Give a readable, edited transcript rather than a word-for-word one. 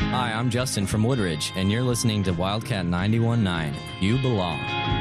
Hi, I'm Justin from Woodridge, and you're listening to Wildcat 91.9. You belong.